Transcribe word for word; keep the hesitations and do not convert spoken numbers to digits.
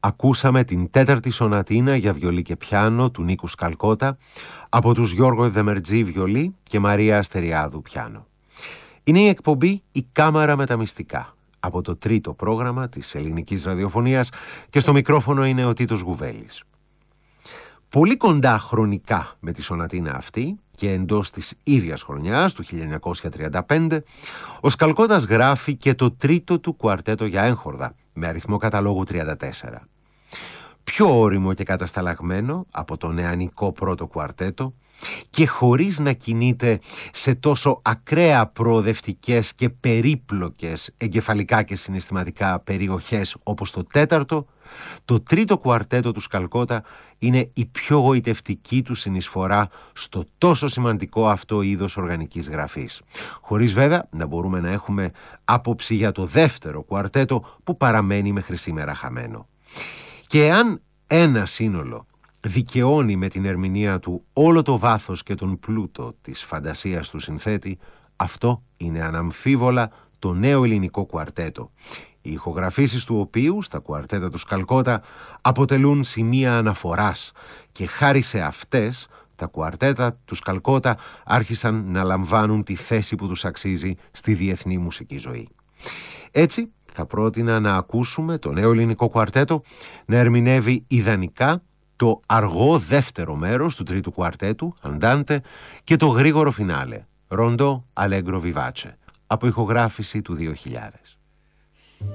ακούσαμε την τέταρτη σονατίνα για βιολί και πιάνο του Νίκου Σκαλκότα από τους Γιώργο Δεμερτζή βιολί και Μαρία Αστεριάδου πιάνο. Είναι η εκπομπή «Η Κάμαρα με τα Μυστικά» από το τρίτο πρόγραμμα της ελληνικής ραδιοφωνίας και στο μικρόφωνο είναι ο Τίτος Γουβέλης. Πολύ κοντά χρονικά με τη σονατίνα αυτή και εντός της ίδιας χρονιάς του χίλια εννιακόσια τριάντα πέντε, ο Σκαλκώτας γράφει και το τρίτο του κουαρτέτο για έγχορδα με αριθμό καταλόγου τριάντα τέσσερα. Πιο ώριμο και κατασταλαγμένο από το νεανικό πρώτο κουαρτέτο και χωρίς να κινείται σε τόσο ακραία προοδευτικές και περίπλοκες εγκεφαλικά και συναισθηματικά περιοχές όπως το τέταρτο, το τρίτο κουαρτέτο του Σκαλκότα είναι η πιο γοητευτική του συνεισφορά στο τόσο σημαντικό αυτό είδος οργανικής γραφής. Χωρίς βέβαια να μπορούμε να έχουμε άποψη για το δεύτερο κουαρτέτο που παραμένει μέχρι σήμερα χαμένο. Και εάν ένα σύνολο δικαιώνει με την ερμηνεία του όλο το βάθος και τον πλούτο της φαντασίας του συνθέτη, αυτό είναι αναμφίβολα το νέο ελληνικό κουαρτέτο, οι ηχογραφήσεις του οποίου στα κουαρτέτα του Σκαλκότα αποτελούν σημεία αναφοράς και χάρη σε αυτές τα κουαρτέτα του Σκαλκότα άρχισαν να λαμβάνουν τη θέση που τους αξίζει στη διεθνή μουσική ζωή. Έτσι θα πρότεινα να ακούσουμε το νέο ελληνικό κουαρτέτο να ερμηνεύει ιδανικά το αργό δεύτερο μέρος του τρίτου κουαρτέτου, Αντάντε, και το γρήγορο φινάλε, Ρόντο Αλέγκρο Βιβάτσε, από ηχογράφηση του δύο χιλιάδες.